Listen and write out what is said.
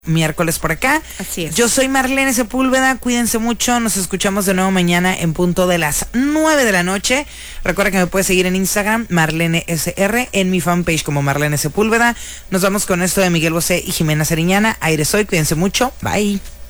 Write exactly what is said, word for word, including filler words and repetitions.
miércoles por acá. Así es. Yo soy Marlene Sepúlveda, cuídense mucho, nos escuchamos de nuevo mañana en punto de las nueve de la noche. Recuerda que me puedes seguir en Instagram, Marlene S R, en mi fanpage como Marlene Sepúlveda. Nos vamos con esto de Miguel Bosé y Jimena Sariñana. Aire soy, cuídense mucho, bye.